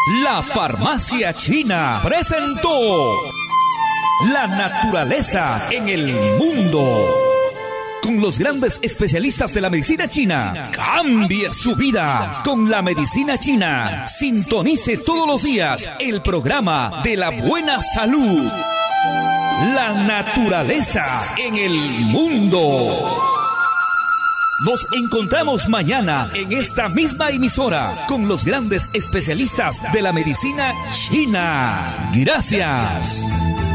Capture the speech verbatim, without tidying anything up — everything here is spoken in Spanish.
La Farmacia China presentó La naturaleza en el mundo, con los grandes especialistas de la medicina china. Cambie su vida con la medicina china. Sintonice todos los días el programa de la buena salud. La naturaleza en el mundo. Nos encontramos mañana en esta misma emisora con los grandes especialistas de la medicina china. Gracias.